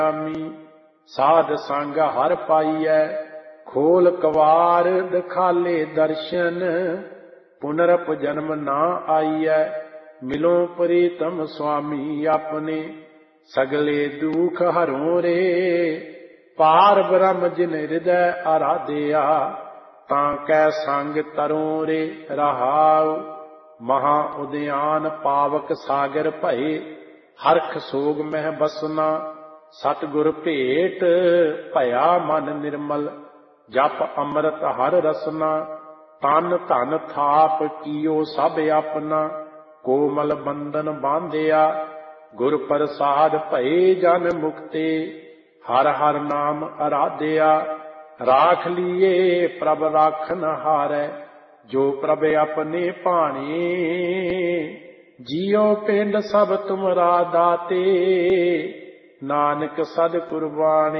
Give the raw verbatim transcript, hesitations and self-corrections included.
साध संग हर पाइयै खोल कवार दिखाले दर्शन पुनरप जन्म ना आइयै मिलो प्रीतम स्वामी अपने सगले दुख हरों रे पार ब्रह्म जिन हृदय आराध्या तां कै संग तरों रे रहाओ महा उद्यान पावक सागर भये हरख सोग मह बसना सतगुर भेट भया मन निर्मल जप अमृत हर रसना तन धन थाप कियो सब अपना कोमल बंधन बांधिया गुर प्रसाद भये जन मुक्ते हर हर नाम आराध्या राख लिए प्रभ राखन हारै जो प्रभ अपने भाने जियो पिंड सब तुमरा दाते नानक सद कुर्बानी।